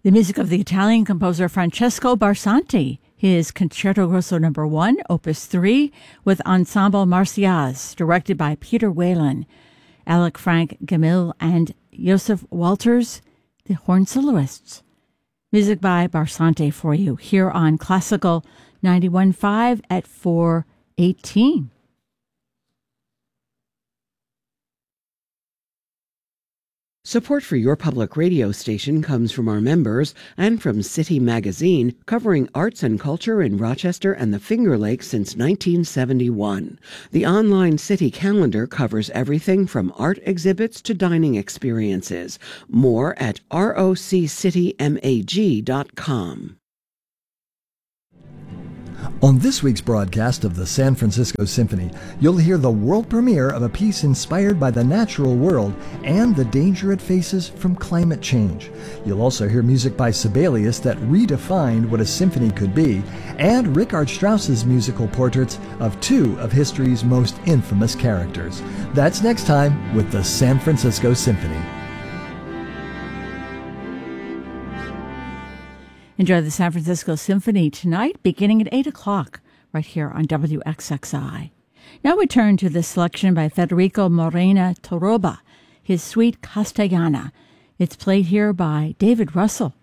The music of the Italian composer Francesco Barsanti, his Concerto Grosso No. 1, Opus 3, with Ensemble Marsyas, directed by Peter Whalen, Alec Frank Gamil, and Joseph Walters, the horn soloists. Music by Barsanti for you here on Classical 91.5 at 4:18. Support for your public radio station comes from our members and from City Magazine, covering arts and culture in Rochester and the Finger Lakes since 1971. The online City calendar covers everything from art exhibits to dining experiences. More at roccitymag.com. On this week's broadcast of the San Francisco Symphony, you'll hear the world premiere of a piece inspired by the natural world and the danger it faces from climate change. You'll also hear music by Sibelius that redefined what a symphony could be, and Richard Strauss's musical portraits of two of history's most infamous characters. That's next time with the San Francisco Symphony. Enjoy the San Francisco Symphony tonight, beginning at 8 o'clock, right here on WXXI. Now we turn to the selection by Federico Morena Toroba, his Suite Castellana. It's played here by David Russell.